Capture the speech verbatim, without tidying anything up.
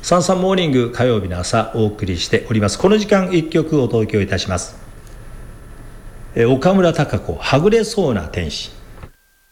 サンサンモーニング火曜日の朝お送りしております。この時間いっきょくお届けをいたします。え岡村孝子はぐれそうな天使。